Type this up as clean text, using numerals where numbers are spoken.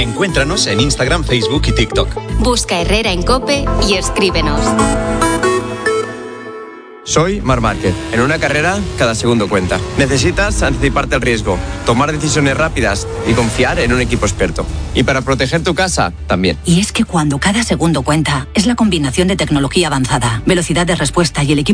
Encuéntranos en Instagram, Facebook y TikTok. Busca Herrera en COPE y escríbenos. Soy Marc Márquez. En una carrera, cada segundo cuenta. Necesitas anticiparte al riesgo, tomar decisiones rápidas y confiar en un equipo experto. Y para proteger tu casa, también. Y es que cuando cada segundo cuenta, es la combinación de tecnología avanzada, velocidad de respuesta y el equipo